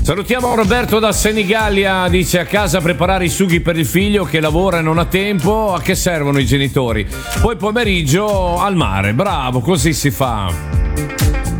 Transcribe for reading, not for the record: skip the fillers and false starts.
Salutiamo Roberto da Senigallia, dice a casa a preparare i sughi per il figlio che lavora e non ha tempo, a che servono i genitori? Poi pomeriggio al mare, bravo, così si fa.